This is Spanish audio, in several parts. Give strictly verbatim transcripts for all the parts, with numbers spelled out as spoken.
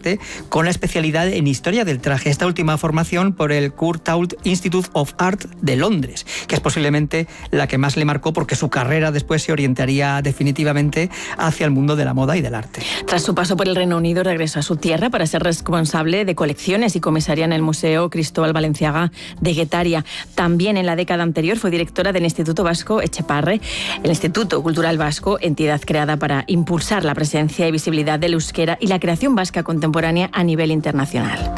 arte con la especialidad en historia del traje. Esta última formación por el Courtauld Institute of Art de Londres, que es posiblemente la que más le marcó porque su carrera después se orientaría definitivamente hacia el mundo de la moda y del arte. Tras su paso por el Reino Unido, regresó a su tierra para ser responsable de colecciones y comisaría en el Museo Cristóbal Balenciaga de Guetaria. También en la década anterior fue directora del Instituto Vasco Etxeparre, el Instituto Cultural Vasco, entidad creada para impulsar la presencia y visibilidad del euskera y la creación vasca contemporánea a nivel internacional.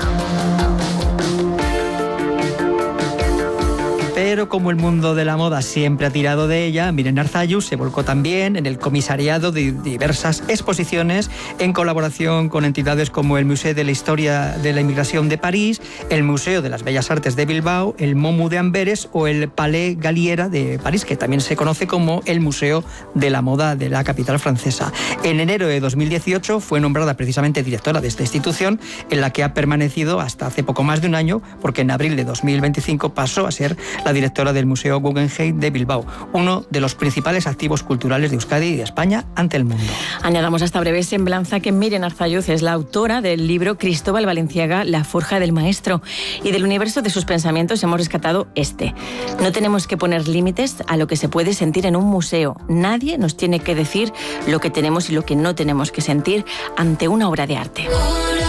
Pero como el mundo de la moda siempre ha tirado de ella, Miren Arzalluz se volcó también en el comisariado de diversas exposiciones en colaboración con entidades como el Museo de la Historia de la Inmigración de París, el Museo de las Bellas Artes de Bilbao, el MoMU de Amberes o el Palais Galliera de París, que también se conoce como el Museo de la Moda de la capital francesa. En enero de dos mil dieciocho fue nombrada precisamente directora de esta institución, en la que ha permanecido hasta hace poco más de un año, porque en abril de dos mil veinticinco pasó a ser la directora del Museo Guggenheim de Bilbao, uno de los principales activos culturales de Euskadi y de España ante el mundo. Añadamos a esta breve semblanza que Miren Arzalluz es la autora del libro Cristóbal Balenciaga, La forja del maestro, y del universo de sus pensamientos hemos rescatado este. No tenemos que poner límites a lo que se puede sentir en un museo. Nadie nos tiene que decir lo que tenemos y lo que no tenemos que sentir ante una obra de arte.